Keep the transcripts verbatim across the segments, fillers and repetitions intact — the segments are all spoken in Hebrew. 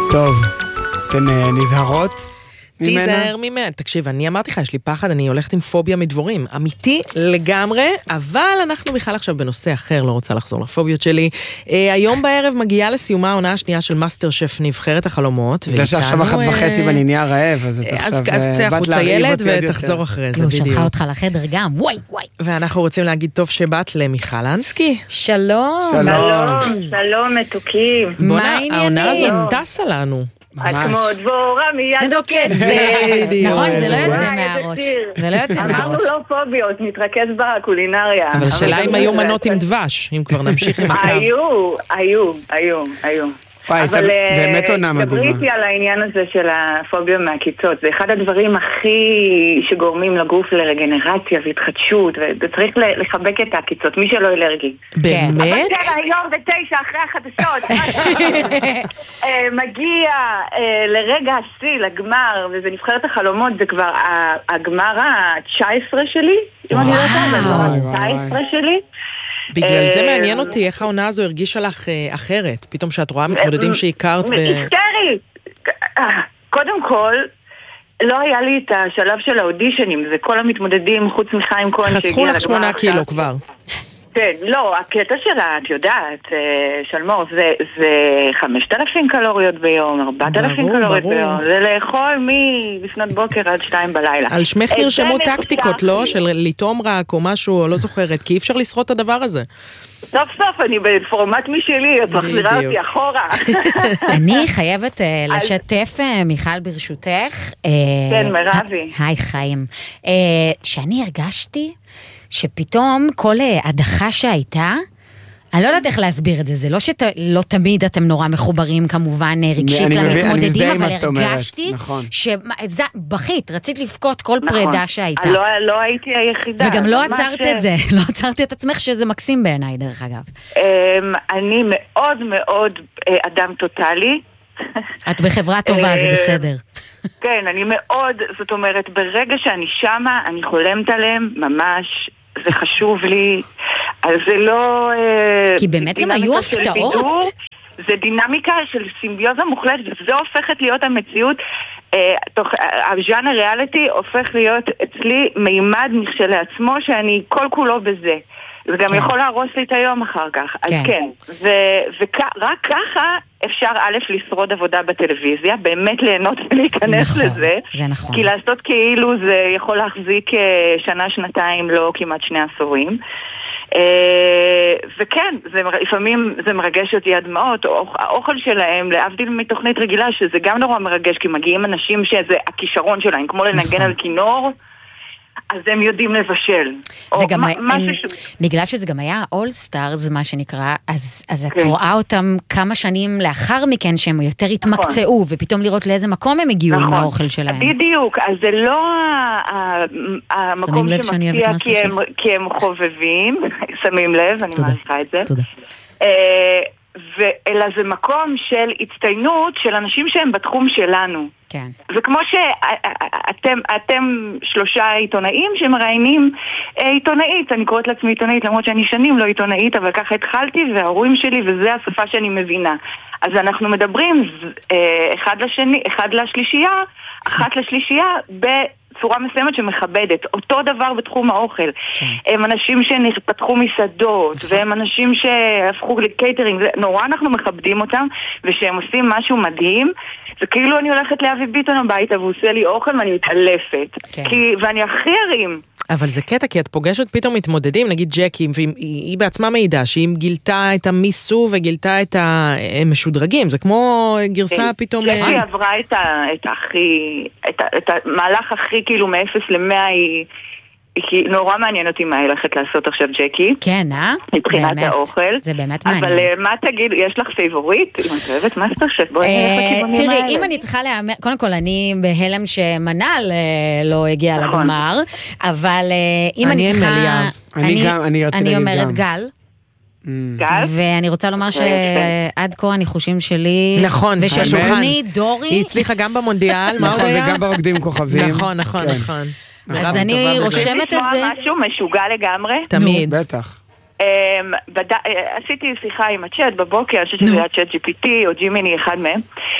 טוב, אתן נזהרות? תיזהר ממנה. תקשיב, אני אמרתי לך, יש לי פחד, אני הולכת עם פוביה מדבורים. אמיתי לגמרי, אבל אנחנו בכלל עכשיו בנושא אחר, לא רוצה לחזור לפוביות שלי. אה, היום בערב מגיעה לסיומה העונה השנייה של מאסטר שף נבחרת החלומות. בגלל שעכשיו אחת וחצי ואני נהיה רעב, אז את עכשיו אז צא החוצה ילד ותחזור אחרי זה, בדיוק. הוא שלחה אותך לחדר גם, וואי וואי. ואנחנו רוצים להגיד טוב שבאת למיכל אנסקי. שלום. שלום, שלום מתוקים. בונה, העונה הזו טסה לנו. את כמו דבורה מיד דוקת. נכון, זה לא יוצא מהראש. זה לא יוצא מהראש. אמרנו לא פוביות, נתרכז בקולינריה. אבל שאלה אם היו מנות עם דבש, אם כבר נמשיך עם הקו. היו, היו, היו, היו. אבל דברי איתי על העניין הזה של הפוביה מהקיצות. זה אחד הדברים הכי שגורמים לגוף לרגנרציה והתחדשות, וצריך לחבק את הקיצות, מי שלא אלרגי. באמת? אבל זה היום בתשע אחרי החדשות. מגיע לרגע השיא, לגמר, וזה נבחרת החלומות, זה כבר הגמר ה-תשע עשרה שלי. אם אני לא יודעת, זה ה-תשע עשרה שלי. בגלל זה מעניין אותי איך העונה הזו הרגישה לך אחרת, פתאום שאת רואה מתמודדים שהכרת ב... היסטרי! קודם כל, לא היה לי את השלב של האודישנים, זה כל המתמודדים חוץ מחיים כהן שהגיע לגמר. חסכו לך שמונה קילו כבר. כן, לא, הקטע שלה, את יודעת, שלמור, זה, זה חמשת אלפים קלוריות ביום, ארבעת אלפים קלוריות ביום, זה לאכול מלפנות בוקר עד שתיים בלילה. על שמך נרשמו טקטיקות, לא? של לטעום רק או משהו, לא זוכרת, כי אי אפשר לשרוד את הדבר הזה. סוף סוף, אני בפורמט משלי, את מחזירה אותי אחורה. אני חייבת לשתף, מיכל ברשותך. כן, מרבי. היי חיים. שאני הרגשתי שפתאום כל הדחה שהייתה, אני לא יודעת איך להסביר את זה, זה לא שלא תמיד אתם נורא מחוברים כמובן רגשית למתמודדים, אבל הרגשתי שבכית, רצית לפקות כל פרידה שהייתה. לא הייתי היחידה. וגם לא עצרת את זה, לא עצרתי את עצמך שזה מקסים בעיניי דרך אגב. אני מאוד מאוד אדם טוטלי. את בחברה טובה, זה בסדר. כן, אני מאוד, זאת אומרת, ברגע שאני שמה, אני חולמת עליהם, ממש, זה חשוב לי, אז זה לא... כי באמת גם היו הפתעות. זה דינמיקה של סימביוזה מוחלטת, וזה הופכת להיות המציאות, הז'אנר ריאליטי הופך להיות אצלי מימד כשלעצמו, שאני כל כולו בזה. זה גם יכול להרוס לי את היום אחר כך. אז כן, ורק ככה אפשר א' לשרוד עבודה בטלוויזיה, באמת ליהנות ולהיכנס לזה. זה נכון. כי לעשות כאילו זה יכול להחזיק שנה, שנתיים, לא כמעט שני עשורים. וכן, לפעמים זה מרגש אותי הדמעות, האוכל שלהם, להבדיל מתוכנית רגילה, שזה גם נורא מרגש, כי מגיעים אנשים שזה הכישרון שלהם, כמו לנגן על כינור, אז הם יודעים לבשל. זה גם, הם, בגלל שזה גם היה All Stars, מה שנקרא, אז, אז את רואה אותם כמה שנים לאחר מכן, שהם יותר התמקצעו, ופתאום לראות לאיזה מקום הם הגיעו עם האוכל שלהם. בדיוק, אז זה לא המקום שמפתיע כי הם חובבים, שמים לב, אני מעריכה את זה. תודה. אלא זה מקום של הצטיינות של אנשים שהם בתחום שלנו. כן. וכמו שאתם אתם שלושה עיתונאים שמראיינים עיתונאית, אני קוראת לעצמי עיתונאית למרות שאני שנים לא עיתונאית, אבל ככה התחלתי וההורים שלי וזה השפה שאני מבינה. אז אנחנו מדברים אחד לשני, אחד לשלישייה, אחת לשלישייה בצורה מסוימת שמכבדת. אותו דבר בתחום האוכל. הם אנשים שפתחו מסעדות, והם אנשים שהפכו לקייטרינג, נורא אנחנו מכבדים אותם, ושהם עושים משהו מדהים. זה כאילו אני הולכת לאבי ביטון הביתה, והוא עושה לי אוכל ואני מתעלפת. כי, ואני הכי הרים. אבל זה קטע, כי את פוגשת פתאום מתמודדים, נגיד ג'קי, והיא בעצמה מעידה, שהיא גילתה את המיסו וגילתה את המשודרגים, זה כמו גרסה פתאום... ג'קי עברה את הכי, את המהלך הכי כאילו מאפס למאה, היא כי נורא מעניין אותי מה הלכת לעשות עכשיו ג'קי. כן, אה? מבחינת האוכל. זה באמת מעניין. אבל מה תגיד, יש לך פייבוריט? אם את אוהבת מאסטר שף, בואי נלך לכיוונים האלה. תראי, אם אני צריכה להאמר, קודם כל אני בהלם שמנל לא הגיע לגמר, אבל אם אני צריכה... אני אומרת גל. גל? ואני רוצה לומר שעד כה הניחושים שלי... נכון. וששולחני דורי... היא הצליחה גם במונדיאל. נכון, וגם ברוקדים כוכבים. נכון, נכון, נכון. אז אני רושמת את זה. משהו משוגע לגמרי. תמיד. בטח. עשיתי שיחה עם הצ'אט בבוקר, אני חושבת שזה היה צ'אט ג'י פי טי או ג'ימיני אחד מהם,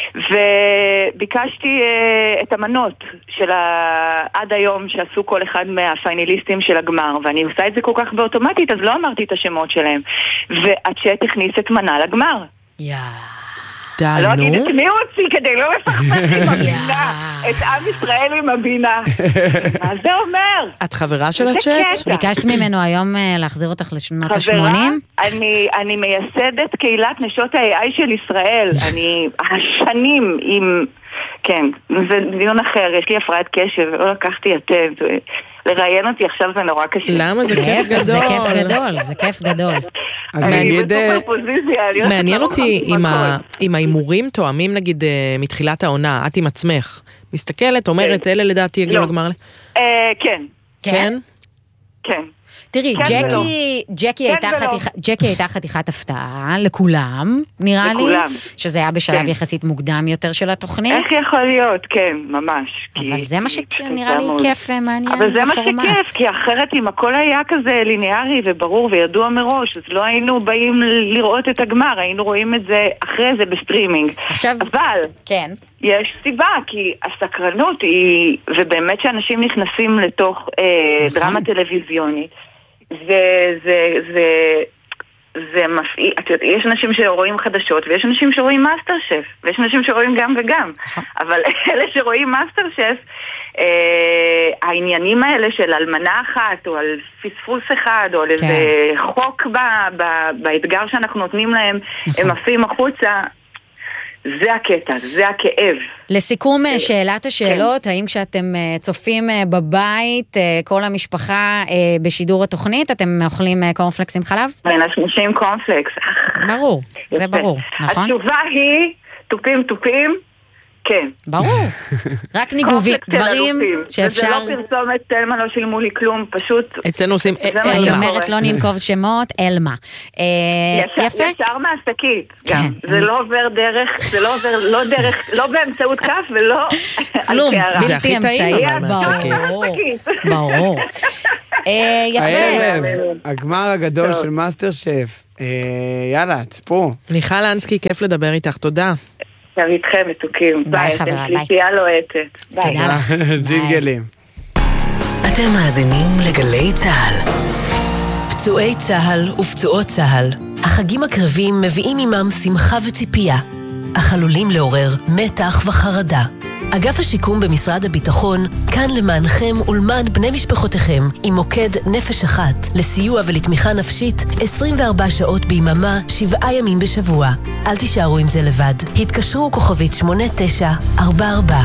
וביקשתי uh, את המנות של ה... עד היום שעשו כל אחד מהפיינליסטים של הגמר, ואני עושה את זה כל כך באוטומטית, אז לא אמרתי את השמות שלהם. והצ'אט הכניס את מנה לגמר. יא. די, לא נו. אגיד את מי הוא הוציא כדי לא לפחפש עם הבינה, את עם ישראל עם הבינה. מה זה אומר? את חברה של זה הצ'אט? קטע. ביקשת ממנו היום אה, להחזיר אותך לשנות חברה, ה-שמונים? אני, אני מייסדת קהילת נשות ה-איי איי של ישראל. אני השנים עם... כן, זה דיון אחר, יש לי הפרעת קשב, לא לקחתי אתם. לראיין אותי עכשיו זה נורא קשה. למה? זה כיף גדול. זה כיף גדול, זה כיף גדול. אז אני מעניין, בסופר פוזיציה, אני מעניין עושה אותי עם אם הכל. ה- אם ההימורים תואמים נגיד אה, מתחילת העונה, את עם עצמך. מסתכלת, אומרת, אלה לדעתי יגיעו לא. לגמר. אה, כן, כן? כן. תראי, כן ג'קי, ולא. ג'קי כן הייתה ולא. חתיכת, ג'קי הייתה חתיכת הפתעה לכולם, נראה לי, לכולם. שזה היה בשלב כן. יחסית מוקדם יותר של התוכנית, איך יכול להיות? כן, ממש. אבל כי- זה מה כי שנראה לי מאוד. כיף ומעניין אבל זה מה בפורמט. שכיף, כי אחרת אם הכל היה כזה ליניארי וברור וידוע מראש, אז לא היינו באים לראות את הגמר, היינו רואים את זה אחרי זה בסטרימינג. עכשיו, אבל כן, יש סיבה, כי הסקרנות היא, ובאמת שאנשים נכנסים לתוך אה, נכון. דרמה טלוויזיונית, זה, זה, זה, זה מפעיל, את יודעת, יש אנשים שרואים חדשות, ויש אנשים שרואים מאסטר שף, ויש אנשים שרואים גם וגם, אבל אלה שרואים מאסטר שף, אה, העניינים האלה של אלמנה אחת, או על פספוס אחד, או על איזה חוק ב, ב, באתגר שאנחנו נותנים להם, הם עפים החוצה, זה הקטע, זה הכאב. לסיכום שאלת השאלות, האם כשאתם אה, צופים אה, בבית, אה, כל המשפחה אה, בשידור התוכנית, אתם אוכלים אה, קורנפלקס עם חלב? מנשים קורנפלקס. ברור, זה ברור, נכון? התשובה היא, טופים טופים, כן. ברור, רק ניגובים, קורנפלקס של דברים אלופים. שאפשר... וזה לא פרסומת, תלמה לא שילמו לי כלום, פשוט... אצלנו עושים זה מה אני זה אלמה. אומרת לא ננקוב שמות, אלמה. אה, ישר- יפה? ישר מהשקית, גם. כן. זה לא עובר דרך, זה לא עובר, לא דרך, לא באמצעות כף ולא כלום, על קערה. זה הכי בלתי טעים, אמצעי, אבל מהשקית. ברור, מהשקית. ברור. אה, יפה. הערב, הגמר הגדול טוב. של מאסטר שף. אה, יאללה, צפו. מיכל אנסקי, כיף לדבר איתך, תודה. עכשיו איתכם מתוקים. ביי, ביי, אתם חברה, ביי. שלישייה לוהטת. ביי. תודה לך. ג'ינגלים. אתם מאזינים לגלי צהל. פצועי צהל ופצועות צהל, החגים הקרבים מביאים עמם שמחה וציפייה, אך עלולים לעורר מתח וחרדה. אגף השיקום במשרד הביטחון כאן למענכם ולמען בני משפחותיכם עם מוקד נפש אחת לסיוע ולתמיכה נפשית עשרים וארבע שעות ביממה, שבעה ימים בשבוע. אל תישארו עם זה לבד. התקשרו כוכבית שמונה תשע ארבע ארבע.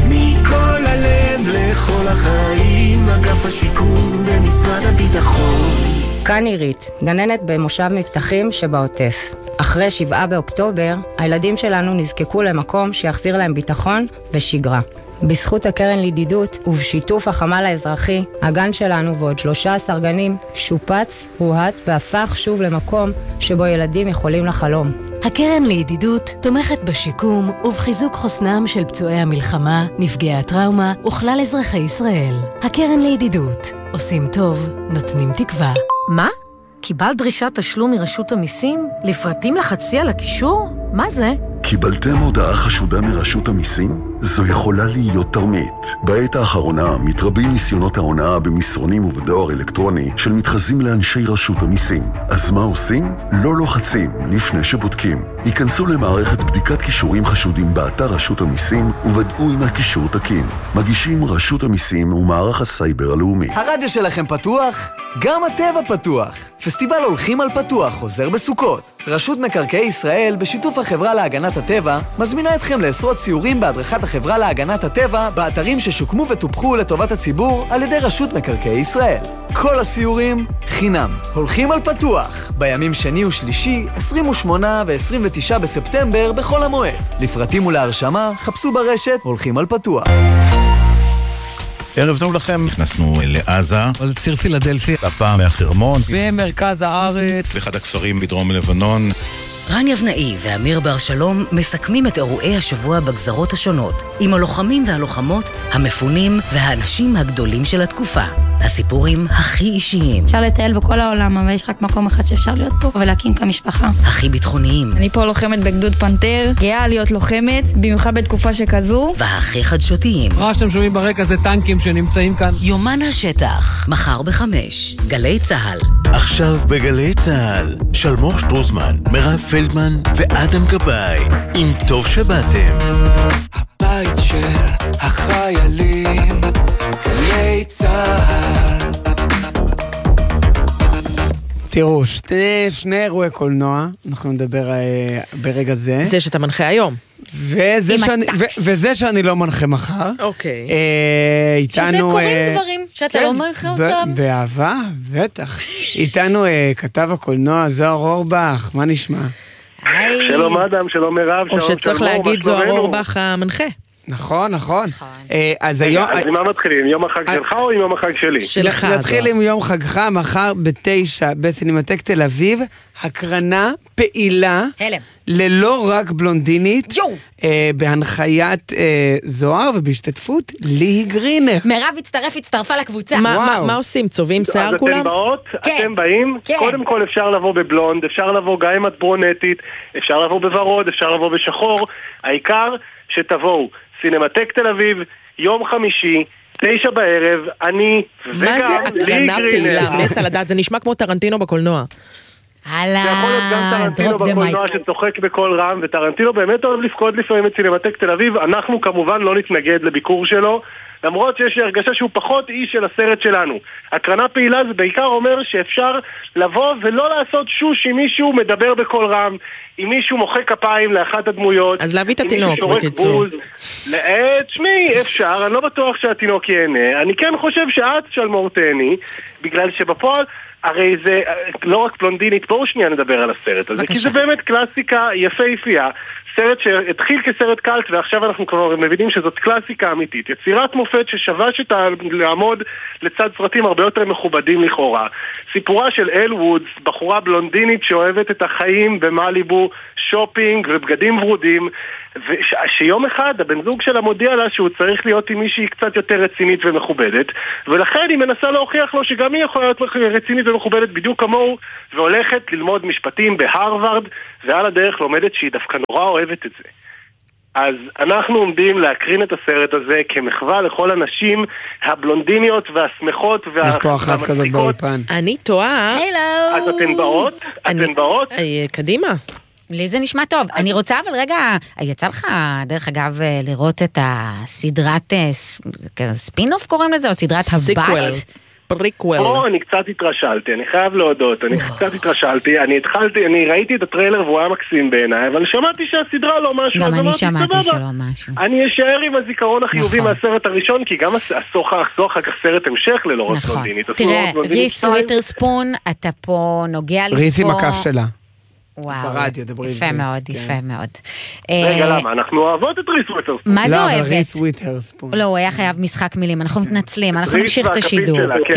מכל הלב לכל החיים, אגף השיקום במשרד הביטחון. כאן עירית, גננת במושב מבטחים שבעוטף. אחרי שבעה באוקטובר, הילדים שלנו נזקקו למקום שיחזיר להם ביטחון ושגרה. בזכות הקרן לידידות ובשיתוף החמ"ל האזרחי, הגן שלנו ועוד שלושה עשר גנים שופץ, הוהט והפך שוב למקום שבו ילדים יכולים לחלום. הקרן לידידות תומכת בשיקום ובחיזוק חוסנם של פצועי המלחמה, נפגעי הטראומה וכלל אזרחי ישראל. הקרן לידידות, עושים טוב, נותנים תקווה. מה? קיבלת דרישת תשלום מרשות המיסים? לפרטים לחצי על הקישור? מה זה? קיבלתם הודעה חשודה מרשות המיסים? זו יכולה להיות תרמית. בעת האחרונה מתרבים ניסיונות ההונאה במסרונים ובדואר אלקטרוני של מתחזים לאנשי רשות המיסים. אז מה עושים? לא לוחצים לפני שבודקים. היכנסו למערכת בדיקת קישורים חשודים באתר רשות המיסים וודאו אם הקישור תקין. מגישים רשות המיסים ומערך הסייבר הלאומי. הרדיו שלכם פתוח? גם הטבע פתוח. פסטיבל הולכים על פתוח חוזר בסוכות. רשות מקרקעי ישראל בשיתוף החברה להגנת הטבע מזמינה אתכם לעשרות סיורים בהדרכת החברה להגנת הטבע באתרים ששוקמו וטופחו לטובת הציבור על ידי רשות מקרקעי ישראל. כל הסיורים חינם. הולכים על פתוח בימים שני ושלישי, עשרים ושמונה ו-עשרים ותשעה בספטמבר בכל המועד. לפרטים ולהרשמה חפשו ברשת הולכים על פתוח. ערב טוב לכם, נכנסנו לעזה, על ציר פילדלפי, הפעם מהחרמון, במרכז הארץ, באחד הכפרים בדרום לבנון. רן יבנאי ואמיר בר שלום מסכמים את אירועי השבוע בגזרות השונות, עם הלוחמים והלוחמות, המפונים והאנשים הגדולים של התקופה. הסיפורים הכי אישיים. אפשר לטייל בכל העולם, אבל יש רק מקום אחד שאפשר להיות פה ולהקים כמשפחה. הכי ביטחוניים. אני פה לוחמת בגדוד פנתר, גאה להיות לוחמת, במיוחד בתקופה שכזו. והכי חדשותיים. מה שאתם שומעים ברקע זה טנקים שנמצאים כאן. יומן השטח, מחר בחמש, גלי צהל. עכשיו בגלי צהל, שלמור שטרוזמן, מירב פלדמן ואדם גבאי, עם טוב שבאתם. הבית של החיילים, גלי צהל. תראו, שני, שני אירועי קולנוע, אנחנו נדבר אה, ברגע זה. זה שאתה מנחה היום. וזה שאני, ו, וזה שאני לא מנחה מחר. אוקיי. אה, איתנו... שזה קוראים אה, דברים שאתה כן, לא מנחה אותם. באהבה, בטח. איתנו אה, כתב הקולנוע זוהר אורבך, מה נשמע? שלום אדם, שלום מירב, או שצריך להגיד זוהר אורבך המנחה. נכון, נכון. אז היום... אז מה מתחילים? יום החג שלך או עם יום החג שלי? שלך. נתחיל עם יום חגך, מחר בתשע, בסינמטק תל אביב, הקרנה פעילה, ללא רק בלונדינית, בהנחיית זוהר ובהשתתפות ליהי גרינר. מירב הצטרף, הצטרפה לקבוצה. מה עושים? צובעים שיער כולם? אז אתם באות, אתם באים, קודם כל אפשר לבוא בבלונד, אפשר לבוא גם אם את ברונטית, אפשר לבוא בוורוד, אפשר לבוא בשחור, העיקר שתבואו. סינמטק תל אביב, יום חמישי, תשע בערב, אני וגם מה זה הקרנה פעילה? מת על הדעת, זה נשמע כמו טרנטינו בקולנוע. הלאה, זה יכול להיות גם טרנטינו בקולנוע שצוחק בכל רם, וטרנטינו באמת אוהב לפקוד לפעמים את סינמטק תל אביב, אנחנו כמובן לא נתנגד לביקור שלו, למרות שיש לי הרגשה שהוא פחות איש של הסרט שלנו. הקרנה פעילה זה בעיקר אומר שאפשר לבוא ולא לעשות שוש אם מישהו מדבר בכל רם, אם מישהו מוחא כפיים לאחת הדמויות. אז להביא את התינוק בקיצור. תשמעי, אפשר, אני לא בטוח שהתינוק ייהנה. אני כן חושב שאת שלמור תהני, בגלל שבפועל הרי זה לא רק בלונדינית, בואו שנייה נדבר על הסרט הזה, כי זה באמת קלאסיקה יפהפייה, סרט שהתחיל כסרט קלט ועכשיו אנחנו כבר מבינים שזאת קלאסיקה אמיתית, יצירת מופת ששווה שתעמוד לצד סרטים הרבה יותר מכובדים לכאורה. סיפורה של אל וודס, בחורה בלונדינית שאוהבת את החיים במליבו, שופינג ובגדים ורודים, ושיום אחד הבן זוג שלה מודיע לה שהוא צריך להיות עם מישהי קצת יותר רצינית ומכובדת, ולכן היא מנסה להוכיח לו שגם היא יכולה להיות רצינית ומכובדת בדיוק כמוהו, והולכת ללמוד משפטים בהרווארד, ועל הדרך לומדת שהיא דווקא נורא אוהבת את זה. אז אנחנו עומדים להקרין את הסרט הזה כמחווה לכל הנשים הבלונדיניות והשמחות והמצחיקות. יש פה אחת כזאת באולפן. אני טועה. הלו. אז אתן באות? אתן באות? קדימה. לי זה נשמע טוב. אני רוצה, אבל רגע, יצא לך, דרך אגב, לראות את הסדרת ספין-אוף קוראים לזה, או סדרת הבת? פריקוול. או, אני קצת התרשלתי, אני חייב להודות, אני קצת התרשלתי, אני התחלתי, אני ראיתי את הטריילר והוא היה מקסים בעיניי, אבל שמעתי שהסדרה לא משהו. גם אני שמעתי שלא משהו. אני אשאר עם הזיכרון החיובי מהסרט הראשון, כי גם הסוך אחר כך סרט המשך ללא רק בלונדינית. תראה, ריס וויתרספון, אתה פה נוגע לי פה. ריס עם הכף שלה. וואו, ברדיו, דברי יפה מאוד, יפה מאוד. רגע, למה? אנחנו אוהבות את ריס וויתרספון. מה זה אוהבת? ריס וויתרספון. לא, הוא היה חייב משחק מילים, אנחנו מתנצלים, אנחנו נמשיך את השידור.